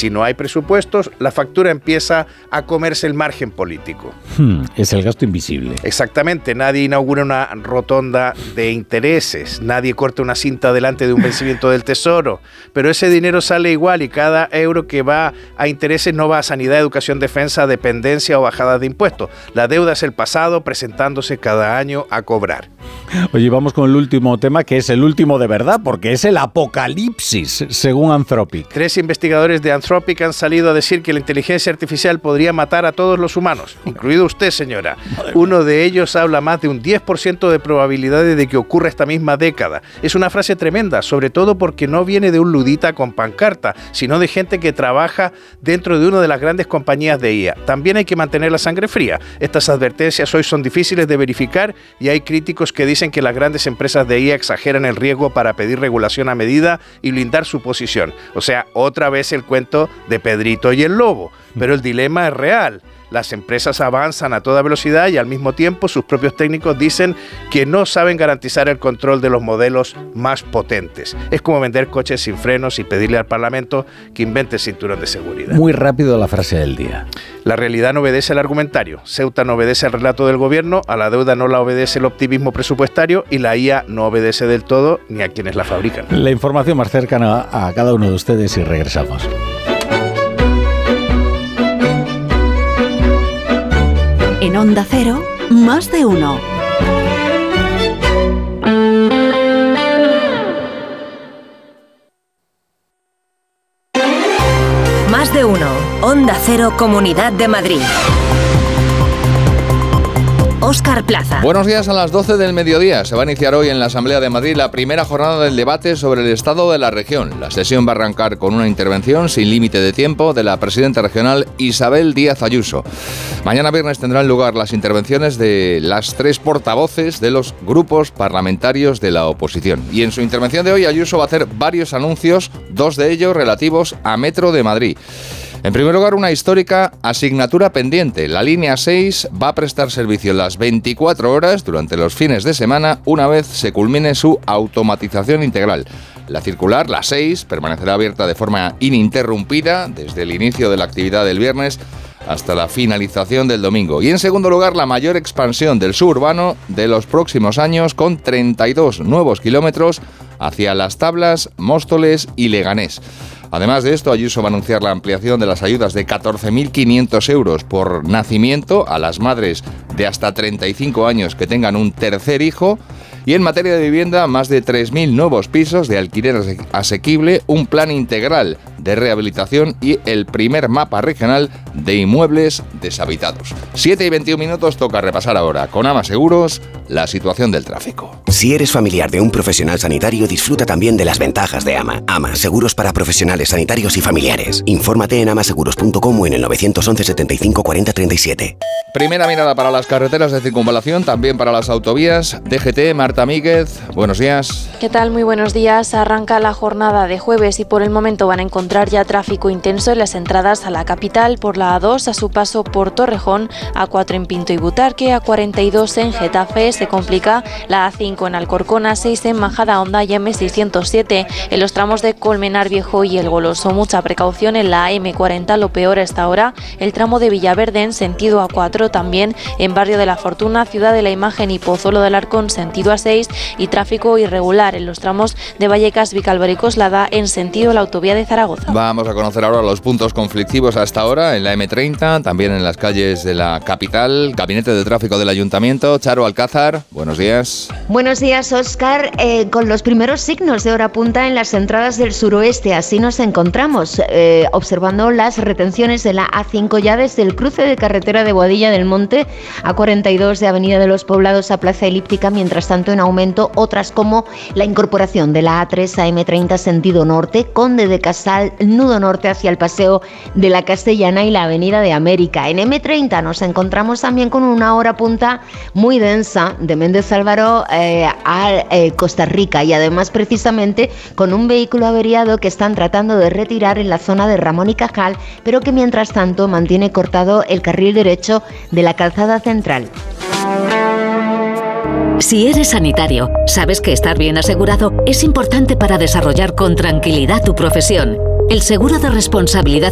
si no hay presupuestos, la factura empieza a comerse el margen político. Es el gasto invisible. Exactamente, nadie inaugura una rotonda de intereses, nadie corta una cinta delante de un vencimiento del Tesoro, pero ese dinero sale igual y cada euro que va a intereses no va a sanidad, educación, defensa, dependencia o bajadas de impuestos. La deuda es el pasado presentándose cada año a cobrar. Oye, vamos con el último tema, que es el último de verdad, porque es el apocalipsis, según Anthropic. 3 investigadores de Anthropic han salido a decir que la inteligencia artificial podría matar a todos los humanos, incluido usted, señora. Uno de ellos habla más de un 10% de probabilidades de que ocurra esta misma década. Es una frase tremenda, sobre todo porque no viene de un ludita con pancarta, sino de gente que trabaja dentro de una de las grandes compañías de IA. También hay que mantener la sangre fría. Estas advertencias hoy son difíciles de verificar y hay críticos que dicen que las grandes empresas de IA exageran el riesgo para pedir regulación a medida y blindar su posición. O sea, otra vez el cuento de Pedrito y el lobo. Pero el dilema es real. Las empresas avanzan a toda velocidad y al mismo tiempo sus propios técnicos dicen que no saben garantizar el control de los modelos más potentes. Es como vender coches sin frenos y pedirle al Parlamento que invente el cinturón de seguridad. Muy rápido la frase del día. La realidad no obedece al argumentario. Ceuta no obedece al relato del gobierno, a la deuda no la obedece el optimismo presupuestario y la IA no obedece del todo ni a quienes la fabrican. La información más cercana a cada uno de ustedes y regresamos. En Onda Cero, más de uno. Más de uno. Onda Cero, Comunidad de Madrid. Óscar Plaza. Buenos días. A las 12 del mediodía se va a iniciar hoy en la Asamblea de Madrid la primera jornada del debate sobre el estado de la región. La sesión va a arrancar con una intervención sin límite de tiempo de la presidenta regional Isabel Díaz Ayuso. Mañana viernes tendrán lugar las intervenciones de las 3 portavoces de los grupos parlamentarios de la oposición. Y en su intervención de hoy Ayuso va a hacer varios anuncios, 2 de ellos relativos a Metro de Madrid. En primer lugar, una histórica asignatura pendiente. La línea 6 va a prestar servicio las 24 horas durante los fines de semana una vez se culmine su automatización integral. La circular, la 6, permanecerá abierta de forma ininterrumpida desde el inicio de la actividad del viernes hasta la finalización del domingo. Y en segundo lugar, la mayor expansión del suburbano de los próximos años con 32 nuevos kilómetros hacia Las Tablas, Móstoles y Leganés. Además de esto, Ayuso va a anunciar la ampliación de las ayudas de 14.500 euros por nacimiento a las madres de hasta 35 años que tengan un tercer hijo. Y en materia de vivienda, más de 3.000 nuevos pisos de alquiler asequible, un plan integral de rehabilitación y el primer mapa regional de inmuebles deshabitados. 7:21, toca repasar ahora con AMA Seguros la situación del tráfico. Si eres familiar de un profesional sanitario, disfruta también de las ventajas de AMA. AMA, seguros para profesionales sanitarios y familiares. Infórmate en amaseguros.com o en el 911 75 40 37. Primera mirada para las carreteras de circunvalación, también para las autovías. DGT, Marta Míguez, buenos días. ¿Qué tal? Muy buenos días. Arranca la jornada de jueves y por el momento van a encontrar ya tráfico intenso en las entradas a la capital por la A2 a su paso por Torrejón, A4 en Pinto y Butarque, A42 en Getafe, se complica la A5 en Alcorcón, A6 en Majadahonda y M607 en los tramos de Colmenar Viejo y El Goloso. Mucha precaución en la M40, lo peor a esta hora, el tramo de Villaverde en sentido A4, también en Barrio de la Fortuna, Ciudad de la Imagen y Pozuelo del Arcón sentido A6 y tráfico irregular en los tramos de Vallecas, Vicálvaro y Coslada en sentido la autovía de Zaragoza. Vamos a conocer ahora los puntos conflictivos hasta ahora en la M30, también en las calles de la capital. Gabinete de Tráfico del Ayuntamiento, Charo Alcázar, buenos días. Buenos días, Óscar. Con los primeros signos de hora punta en las entradas del suroeste, así nos encontramos, observando las retenciones de la A5 ya desde el cruce de carretera de Boadilla del Monte, A42 de Avenida de los Poblados a Plaza Elíptica, mientras tanto en aumento otras como la incorporación de la A3 a M30 sentido norte, Conde de Casal, nudo norte hacia el Paseo de la Castellana y la Avenida de América. En M30 nos encontramos también con una hora punta muy densa de Méndez Álvaro a Costa Rica y además precisamente con un vehículo averiado que están tratando de retirar en la zona de Ramón y Cajal, pero que mientras tanto mantiene cortado el carril derecho de la calzada central. Si eres sanitario, sabes que estar bien asegurado es importante para desarrollar con tranquilidad tu profesión. El seguro de responsabilidad